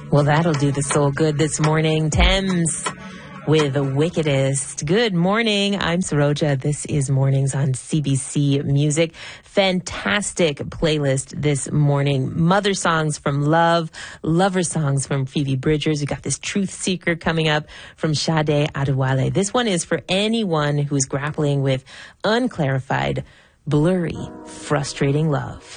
Well, that'll do the soul good this morning. Thames with the Wickedest. Good morning. I'm Saroja. This is Mornings on CBC Music. Fantastic playlist this morning. Mother songs from Love, lover songs from Phoebe Bridgers. We got this Truth Seeker coming up from Sade Adewale. This one is for anyone who's grappling with unclarified, blurry, frustrating love.